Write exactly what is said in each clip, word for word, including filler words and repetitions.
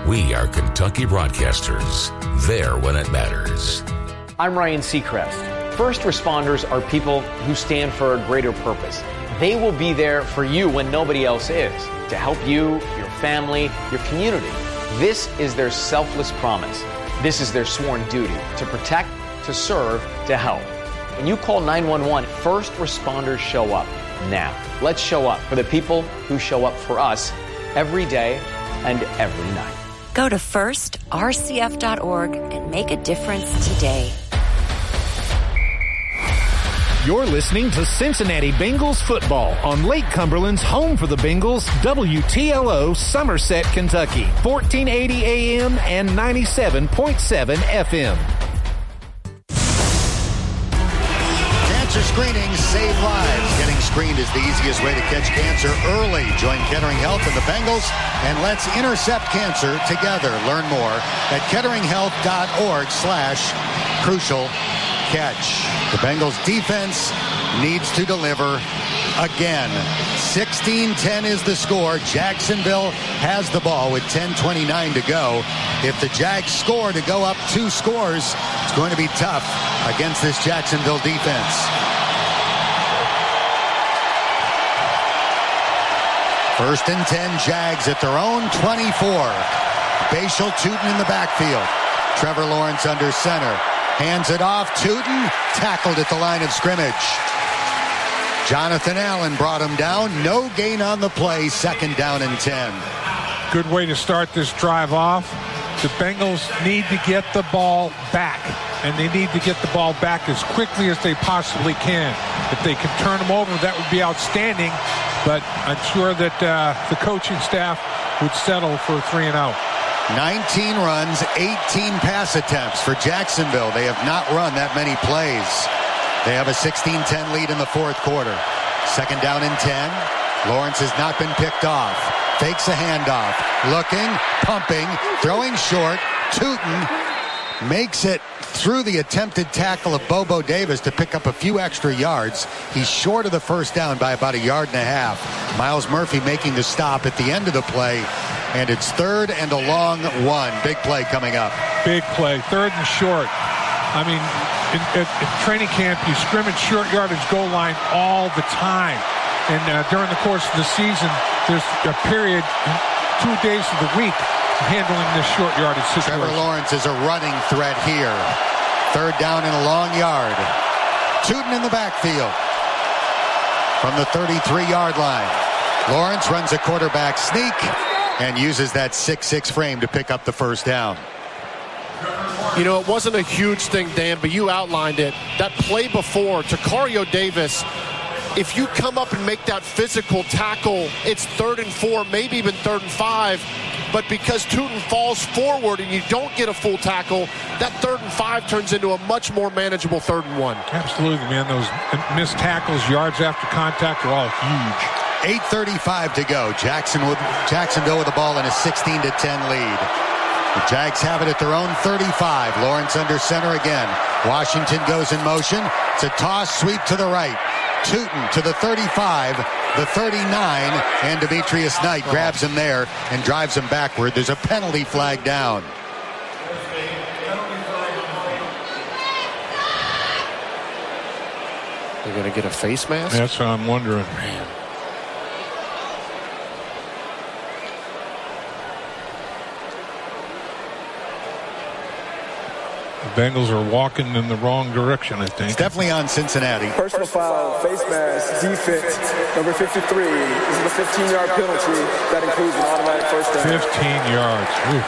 We are Kentucky Broadcasters, there when it matters. I'm Ryan Seacrest. First responders are people who stand for a greater purpose. They will be there for you when nobody else is, to help you, your family, your community. This is their selfless promise. This is their sworn duty to protect, to serve, to help. When you call nine one one, first responders show up now. Let's show up for the people who show up for us every day and every night. Go to first r c f dot org and make a difference today. You're listening to Cincinnati Bengals football on Lake Cumberland's home for the Bengals, W T L O, Somerset, Kentucky, fourteen eighty A M and ninety-seven point seven F M. Cancer screenings save lives. Getting screened is the easiest way to catch cancer early. Join Kettering Health and the Bengals, and let's intercept cancer together. Learn more at ketteringhealth.org slash crucial catch. The Bengals defense needs to deliver again. sixteen ten is the score. Jacksonville has the ball with ten twenty-nine to go. If the Jags score to go up two scores, it's going to be tough against this Jacksonville defense. First and ten, Jags at their own twenty-four. Bashal Tutin in the backfield. Trevor Lawrence under center. Hands it off. Tutin tackled at the line of scrimmage. Jonathan Allen brought him down. No gain on the play. Second down and ten. Good way to start this drive off. The Bengals need to get the ball back, and they need to get the ball back as quickly as they possibly can. If they can turn them over, that would be outstanding, but I'm sure that uh, the coaching staff would settle for a three and out. nineteen runs, eighteen pass attempts for Jacksonville. They have not run that many plays. They have a sixteen ten lead in the fourth quarter. Second down and ten. Lawrence has not been picked off. Fakes a handoff. Looking, pumping, throwing short. Tutin makes it through the attempted tackle of Bobo Davis to pick up a few extra yards. He's short of the first down by about a yard and a half. Miles Murphy making the stop at the end of the play. And it's third and a long one. Big play coming up. Big play. Third and short. I mean, in, in, in training camp, you scrimmage short yardage goal line all the time. And uh, during the course of the season, there's a period, two days of the week, handling this short yardage situation. Trevor Lawrence is a running threat here. Third down and a long yard. Tutin in the backfield from the thirty-three-yard line. Lawrence runs a quarterback sneak and uses that six six frame to pick up the first down. You know, it wasn't a huge thing, Dan, but you outlined it. That play before, Tacario Davis, if you come up and make that physical tackle, it's third and four, maybe even third and five. But because Tutin falls forward and you don't get a full tackle, that third and five turns into a much more manageable third and one. Absolutely, man. Those missed tackles, yards after contact are all huge. eight thirty-five to go. Jackson with, Jacksonville with the ball in a sixteen to ten lead. The Jags have it at their own thirty-five. Lawrence under center again. Washington goes in motion. It's a toss sweep to the right. Tutin to the thirty-five, the thirty-nine, and Demetrius Knight grabs him there and drives him backward. There's a penalty flag down. They're going to get a face mask? That's what I'm wondering. Man. The Bengals are walking in the wrong direction, I think. It's definitely on Cincinnati. Personal foul, face mask, defense, number fifty-three. This is a fifteen-yard penalty that includes an automatic first down. fifteen yards. Ooh.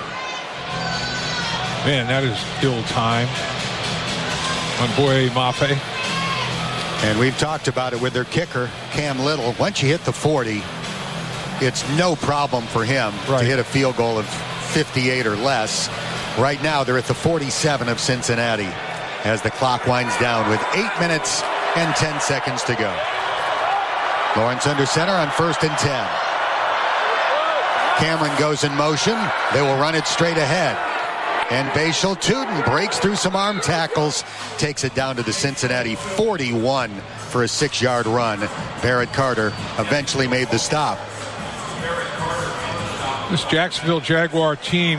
Man, that is ill time on Boye Mafe. And we've talked about it with their kicker, Cam Little. Once you hit the forty, it's no problem for him right. to hit a field goal of fifty-eight or less. Right now, they're at the forty-seven of Cincinnati as the clock winds down with eight minutes and ten seconds to go. Lawrence under center on first and ten. Cameron goes in motion. They will run it straight ahead. And Bashal Tutin breaks through some arm tackles, takes it down to the Cincinnati forty-one for a six-yard run. Barrett Carter eventually made the stop. This Jacksonville Jaguar team